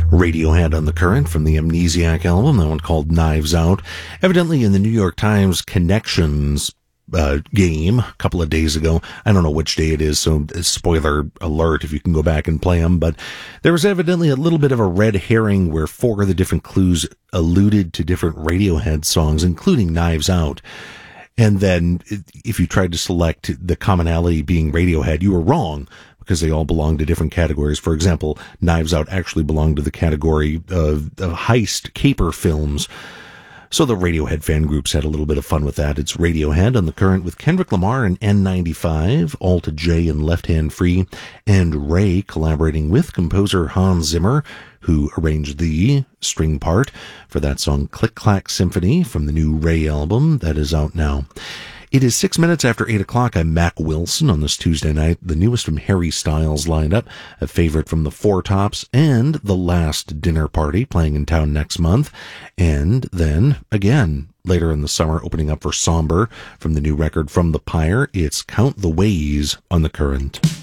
Radiohead on the Current from the Amnesiac album, that one called Knives Out. Evidently in the New York Times Connections game a couple of days ago. I don't know which day it is, so spoiler alert if you can go back and play them, but there was evidently a little bit of a red herring where 4 of the different clues alluded to different Radiohead songs, including Knives Out. And then if you tried to select the commonality being Radiohead, you were wrong, because they all belong to different categories. For example, Knives Out actually belonged to the category of heist caper films. So the Radiohead fan groups had a little bit of fun with that. It's Radiohead on the Current with Kendrick Lamar and N95, Alta J and Left Hand Free, and Ray collaborating with composer Hans Zimmer, who arranged the string part for that song Click Clack Symphony from the new Ray album that is out now. It is 6 minutes after 8 o'clock. I'm Mac Wilson on this Tuesday night. The newest from Harry Styles lineup, a favorite from the Four Tops, and The Last Dinner Party playing in town next month. And then, again, later in the summer, opening up for Somber from the new record From the Pyre, it's Count the Ways on the Current.